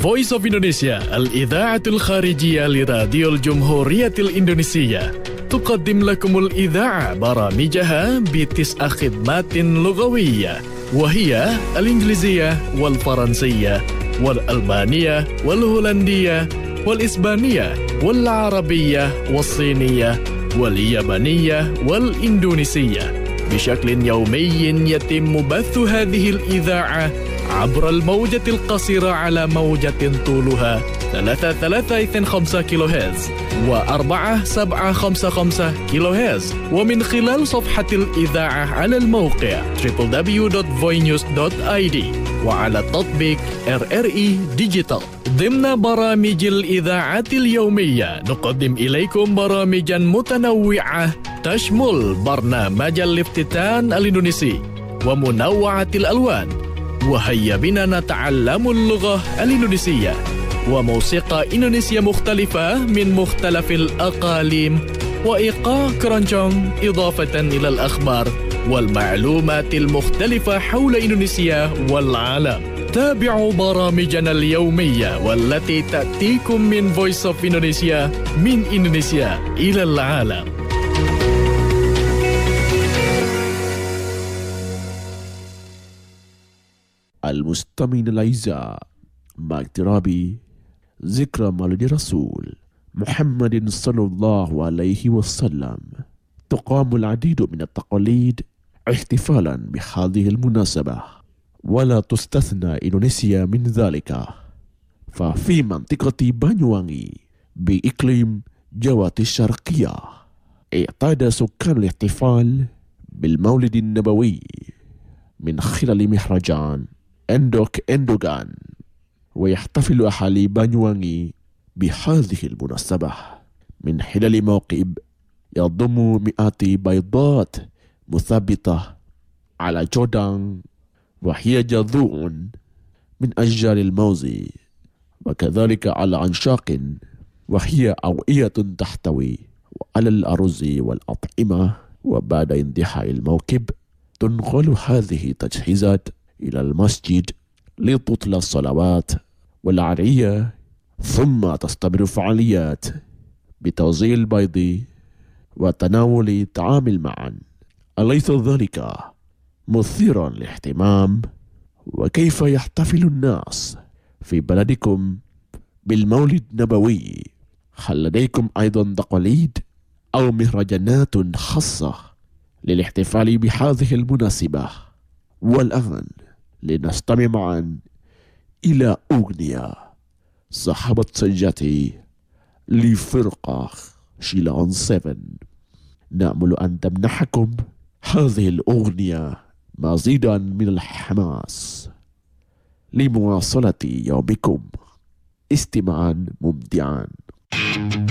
Voice of Indonesia الإذاعة الخارجية لراديو الجمهورية الإندونيسية تقدم لكم الإذاعة برامجها ب9 خدمات لغوية، وهي الإنجليزية والفرنسية والألبانية والهولندية والإسبانية والعربية والصينية واليابانية والإندونيسية بشكل يومي. يتم بث هذه الإذاعة عبر الموجة القصيرة على موجة طولها 3325 كيلو هرتز و4755 كيلو هرتز، ومن خلال صفحة الإذاعة على الموقع www.voinews.id وعلى التطبيق RRI ديجيتال. ضمن برامج الإذاعة اليومية نقدم إليكم برامجا متنوعة تشمل برنامج الافتتان الإندونيسي ومنوعة الألوان، وهيا بنا نتعلم اللغة الإندونيسية، وموسيقى إندونيسية مختلفة من مختلف الأقاليم، وإيقاع كرونجونج، إضافة إلى الأخبار والمعلومات المختلفة حول إندونيسيا والعالم. تابعوا برامجنا اليومية والتي تأتيكم من Voice of Indonesia من إندونيسيا إلى العالم. المستمعين الأعزاء، مع اقتراب ذكرى مولد الرسول محمد صلى الله عليه وسلم، تقام العديد من التقاليد احتفالا بهذه المناسبة، ولا تستثنى إندونيسيا من ذلك. ففي منطقة بانيوانgi بإقليم جاوا الشرقية اعتاد سكان الاحتفال بالمولد النبوي من خلال مهرجان Endok Endogan، ويحتفل أهالي بانيوانgi بهذه المناسبة من خلال موكب يضم مئات بيضات مثبتة على جودان، وهي جذوع من أشجار الموز، وكذلك على أنشاق وهي أوعية تحتوي على الأرز والأطعمة. وبعد انتهاء الموكب تنقل هذه التجهيزات إلى المسجد لتطلى الصلوات والعرية، ثم تستمر فعاليات بتوزيع البيض وتناول الطعام معا. أليس ذلك مثيرا للاهتمام؟ وكيف يحتفل الناس في بلدكم بالمولد النبوي؟ هل لديكم أيضا تقاليد أو مهرجانات خاصة للاحتفال بهذه المناسبة؟ والآن لنستمع معا إلى أغنية صاحبت سجتي لفرقة شيلان 7. نأمل أن تمنحكم هذه الأغنية مزيدا من الحماس لمواصلة يومكم استماعا ممتعا.